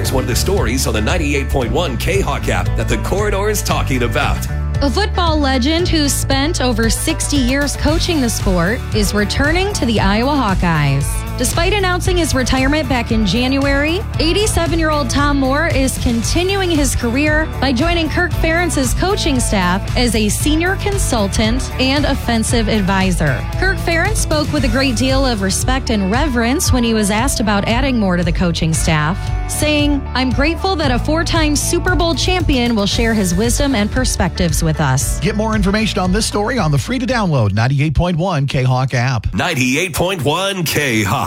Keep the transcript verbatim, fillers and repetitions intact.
Here's one of the stories on the ninety-eight point one K-Hawk app that the Corridor is talking about. A football legend who spent over sixty years coaching the sport is returning to the Iowa Hawkeyes. Despite announcing his retirement back in January, eighty-seven-year-old Tom Moore is continuing his career by joining Kirk Ferentz's coaching staff as a senior consultant and offensive advisor. Kirk Ferentz spoke with a great deal of respect and reverence when he was asked about adding Moore to the coaching staff, saying, "I'm grateful that a four-time Super Bowl champion will share his wisdom and perspectives with us." Get more information on this story on the free-to-download ninety-eight point one K-Hawk app. ninety-eight point one K-Hawk.